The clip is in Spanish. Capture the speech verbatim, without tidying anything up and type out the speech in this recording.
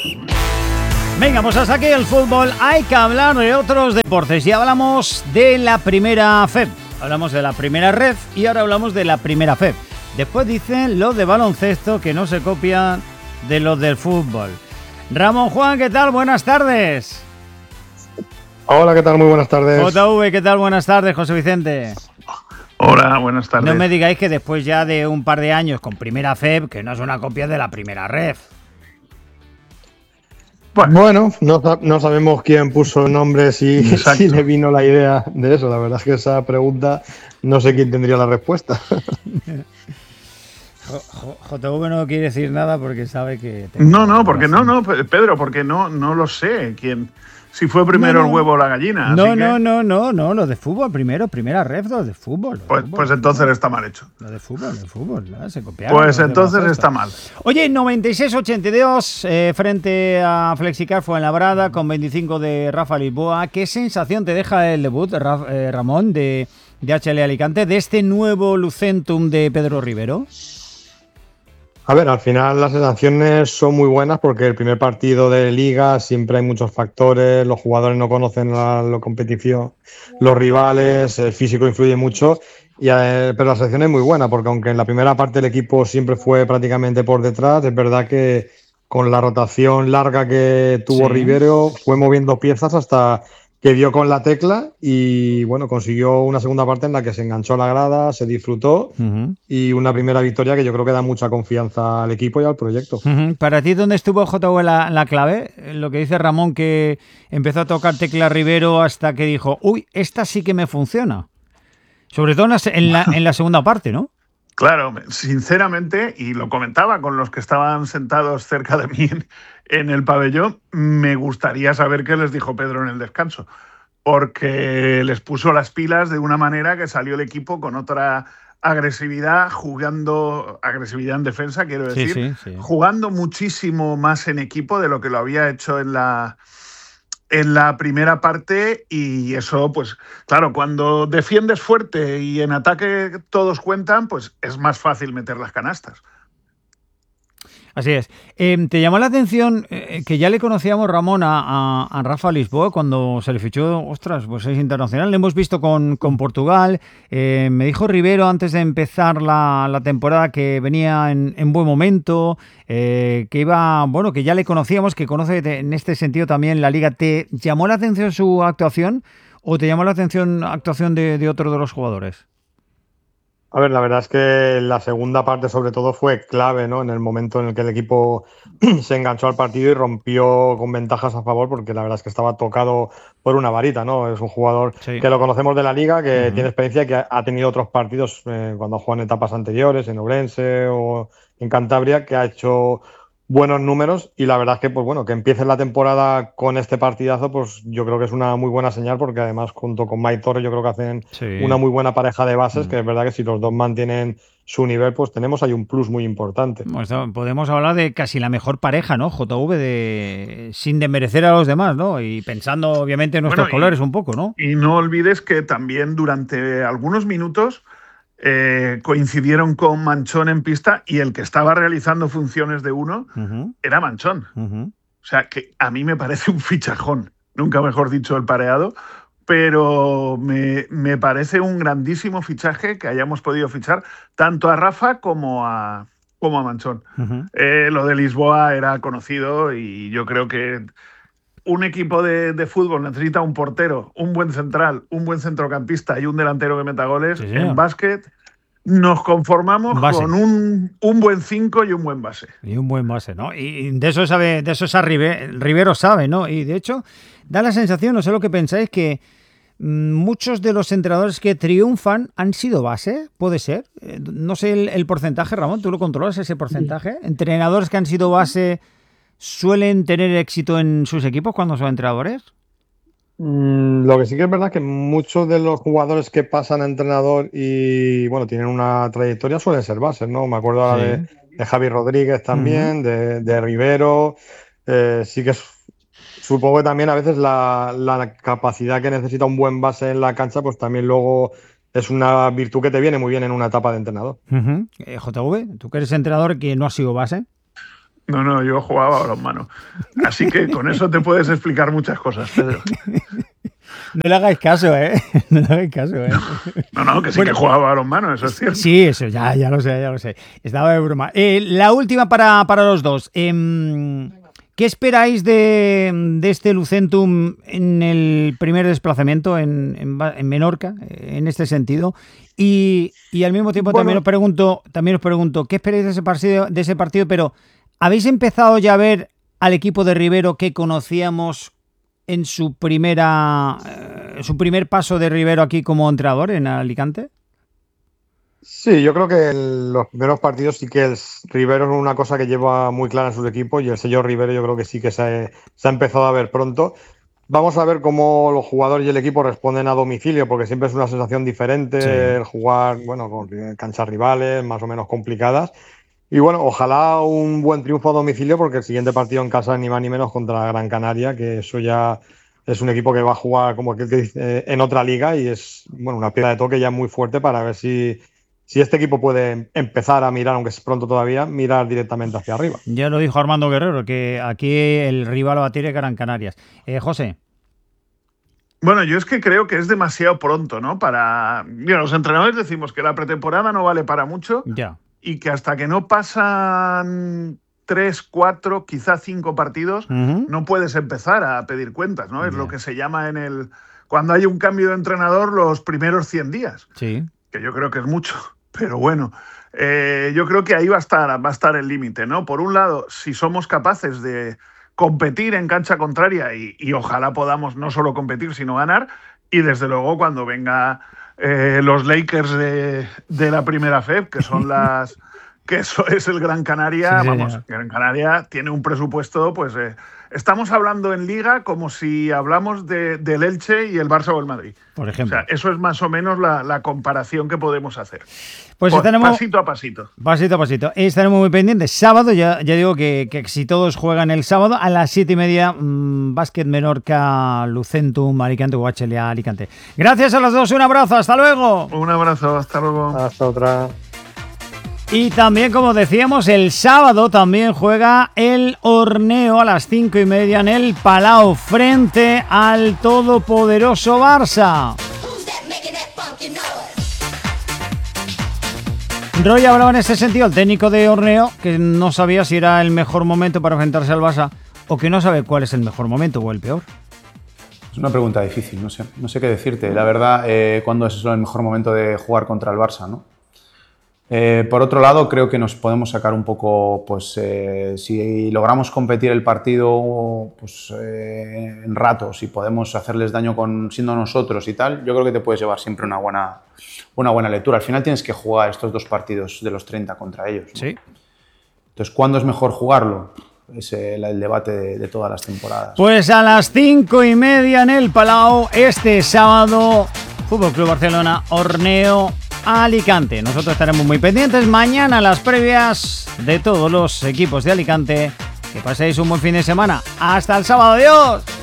Venga, pues hasta aquí el fútbol. Hay que hablar de otros deportes. Ya hablamos de la primera F E P, hablamos de la primera Ref y ahora hablamos de la primera F E P. Después dicen los de baloncesto que no se copian de los del fútbol. Ramón Juan, ¿qué tal? Buenas tardes. Hola, ¿qué tal? Muy buenas tardes. J V, ¿qué tal? Buenas tardes, José Vicente. Hola, buenas tardes. No me digáis que después ya de un par de años con primera F E P, que no es una copia de la primera Ref. Bueno, bueno no, no sabemos quién puso el nombre, si, si le vino la idea de eso. La verdad es que esa pregunta no sé quién tendría la respuesta. J V no quiere decir nada porque sabe que... No, no, porque no, no, Pedro, porque no, no lo sé quién... Si fue primero no, no. el huevo o la gallina. No, así no, que... no, no, no, lo de fútbol primero, primera Ref, lo de fútbol. Lo de pues, fútbol, pues entonces fútbol. Está mal hecho. Lo de fútbol, lo de fútbol, ¿no? Se copiaron. Pues entonces está mal. Oye, noventa y seis ochenta y dos eh, frente a Flexicar Fuenlabrada con veinticinco de Rafa Lisboa. ¿Qué sensación te deja el debut, Ra, eh, Ramón, de, de H L Alicante, de este nuevo Lucentum de Pedro Rivero? A ver, al final las sensaciones son muy buenas porque el primer partido de Liga siempre hay muchos factores, los jugadores no conocen la, la competición, los rivales, el físico influye mucho, y, eh, pero la sensación es muy buena porque aunque en la primera parte el equipo siempre fue prácticamente por detrás, es verdad que con la rotación larga que tuvo sí. Rivero fue moviendo piezas hasta que dio con la tecla y bueno, consiguió una segunda parte en la que se enganchó a la grada, se disfrutó uh-huh. y una primera victoria que yo creo que da mucha confianza al equipo y al proyecto. Uh-huh. ¿Para ti dónde estuvo J V la, la clave? Lo que dice Ramón, que empezó a tocar tecla Rivero hasta que dijo, uy, esta sí que me funciona. Sobre todo en la, en la, en la segunda parte, ¿no? Claro, sinceramente, y lo comentaba con los que estaban sentados cerca de mí en el pabellón, me gustaría saber qué les dijo Pedro en el descanso, porque les puso las pilas de una manera que salió el equipo con otra agresividad, jugando, agresividad en defensa, quiero decir, sí, sí, sí. jugando muchísimo más en equipo de lo que lo había hecho en la... en la primera parte, y eso, pues, claro, cuando defiendes fuerte y en ataque todos cuentan, pues es más fácil meter las canastas. Así es. Eh, ¿Te llamó la atención eh, que ya le conocíamos, Ramón, a, a, a Rafa Lisboa cuando se le fichó? Ostras, pues es internacional. Le hemos visto con, con Portugal. Eh, me dijo Rivero antes de empezar la, la temporada que venía en, en buen momento, eh, que iba, bueno, que ya le conocíamos, que conoce en este sentido también la Liga. ¿Te llamó la atención su actuación o te llamó la atención la actuación de, de otro de los jugadores? A ver, la verdad es que la segunda parte sobre todo fue clave, ¿no? En el momento en el que el equipo se enganchó al partido y rompió con ventajas a favor, porque la verdad es que estaba tocado por una varita, ¿no? Es un jugador sí. que lo conocemos de la Liga, que uh-huh. tiene experiencia y que ha tenido otros partidos eh, cuando ha jugado en etapas anteriores, en Ourense o en Cantabria, que ha hecho buenos números, y la verdad es que, pues bueno, que empiece la temporada con este partidazo, pues yo creo que es una muy buena señal, porque además junto con Mike Torres yo creo que hacen sí. una muy buena pareja de bases, mm. que es verdad que si los dos mantienen su nivel, pues tenemos ahí un plus muy importante. Pues podemos hablar de casi la mejor pareja, ¿no? J V, de sin desmerecer a los demás, ¿no? Y pensando obviamente en nuestros bueno, colores y, un poco, ¿no? Y no olvides que también durante algunos minutos Eh, coincidieron con Manchón en pista, y el que estaba realizando funciones de uno uh-huh. era Manchón. Uh-huh. O sea, que a mí me parece un fichajón, nunca mejor dicho el pareado, pero me, me parece un grandísimo fichaje que hayamos podido fichar tanto a Rafa como a, como a Manchón. Uh-huh. Eh, lo de Lisboa era conocido, y yo creo que un equipo de, de fútbol necesita un portero, un buen central, un buen centrocampista y un delantero que meta goles. Sí, en básquet nos conformamos base. con un, un buen cinco y un buen base. Y un buen base, ¿no? Y de eso sabe, de eso esa Rivero, Rivero sabe, ¿no? Y de hecho, da la sensación, no sé lo que pensáis, que mmm, muchos de los entrenadores que triunfan han sido base, ¿puede ser? Eh, no sé el, el porcentaje, Ramón, ¿tú lo controlas ese porcentaje? ¿Entrenadores que han sido base suelen tener éxito en sus equipos cuando son entrenadores? Mm, lo que sí que es verdad es que muchos de los jugadores que pasan a entrenador y bueno tienen una trayectoria suelen ser bases, ¿no? Me acuerdo ahora sí. de, de Javi Rodríguez también, uh-huh. de, de Rivero. Eh, sí que es, supongo que también a veces la, la capacidad que necesita un buen base en la cancha, pues también luego es una virtud que te viene muy bien en una etapa de entrenador. Uh-huh. eh, J V, tú que eres entrenador que no has sido base. No, no, yo jugaba a balonmano. Así que con eso te puedes explicar muchas cosas, Pedro. No le hagáis caso, ¿eh? No le hagáis caso, ¿eh? No, no, que sí bueno, que jugaba a balonmano, eso es cierto. Sí, eso, ya, ya lo sé, ya lo sé. Estaba de broma. Eh, la última para, para los dos. Eh, ¿Qué esperáis de, de este Lucentum en el primer desplazamiento en, en, en Menorca, en este sentido? Y, y al mismo tiempo bueno, también os pregunto, también os pregunto, ¿qué esperáis de ese partido, de ese partido? Pero ¿habéis empezado ya a ver al equipo de Rivero que conocíamos en su primera, eh, su primer paso de Rivero aquí como entrenador en Alicante? Sí, yo creo que en los primeros partidos sí que el Rivero es una cosa que lleva muy clara en sus equipos y el sello Rivero yo creo que sí que se ha, se ha empezado a ver pronto. Vamos a ver cómo los jugadores y el equipo responden a domicilio, porque siempre es una sensación diferente sí. el jugar, bueno, con canchas rivales más o menos complicadas. Y bueno, ojalá un buen triunfo a domicilio, porque el siguiente partido en casa ni más ni menos contra la Gran Canaria, que eso ya es un equipo que va a jugar como que dice, en otra liga y es bueno una piedra de toque ya muy fuerte para ver si, si este equipo puede empezar a mirar, aunque es pronto todavía, mirar directamente hacia arriba. Ya lo dijo Armando Guerrero, que aquí el rival a batir es Gran Canarias. Eh, José. Bueno, yo es que creo que es demasiado pronto, ¿no? Para. Mira, los entrenadores decimos que la pretemporada no vale para mucho. Ya. Y que hasta que no pasan tres, cuatro, quizá cinco partidos, uh-huh. no puedes empezar a pedir cuentas, ¿no? Yeah. Es lo que se llama en el. Cuando hay un cambio de entrenador, los primeros cien días. Sí. Que yo creo que es mucho. Pero bueno, eh, yo creo que ahí va a estar, va a estar el límite, ¿no? Por un lado, si somos capaces de competir en cancha contraria y, y ojalá podamos no solo competir, sino ganar. Y desde luego cuando venga eh, los Lakers de, de la primera F E P, que son las... que eso es el Gran Canaria, sí, vamos, Gran Canaria tiene un presupuesto, pues eh, estamos hablando en Liga como si hablamos de, del Elche y el Barça o el Madrid. Por ejemplo. O sea, eso es más o menos la, la comparación que podemos hacer. Pues Por, estaremos, pasito a pasito. Pasito a pasito. Estaremos muy pendientes. Sábado, ya, ya digo que, que si todos juegan el sábado, a las siete y media, mmm, Básquet Menorca, Lucentum, Alicante, U H L A, Alicante. Gracias a los dos, un abrazo, hasta luego. Un abrazo, hasta luego. Hasta otra. Y también, como decíamos, el sábado también juega el Horneo a las cinco y media en el Palau frente al todopoderoso Barça. Roy hablaba en ese sentido, el técnico de Horneo, que no sabía si era el mejor momento para enfrentarse al Barça o que no sabe cuál es el mejor momento o el peor. Es una pregunta difícil, no sé, no sé qué decirte. La verdad, eh, ¿cuándo es el mejor momento de jugar contra el Barça, no? Eh, por otro lado, creo que nos podemos sacar un poco, pues eh, si logramos competir el partido pues, eh, en ratos y podemos hacerles daño con, siendo nosotros y tal, yo creo que te puedes llevar siempre una buena, una buena lectura. Al final tienes que jugar estos dos partidos de los treinta contra ellos, ¿no? Sí. Entonces, ¿cuándo es mejor jugarlo? Es el, el debate de, de todas las temporadas. Pues a las cinco y media en el Palau, este sábado, Fútbol Club Barcelona, Horneo, Alicante. Nosotros estaremos muy pendientes mañana las previas de todos los equipos de Alicante. Que paséis un buen fin de semana. Hasta el sábado. Adiós.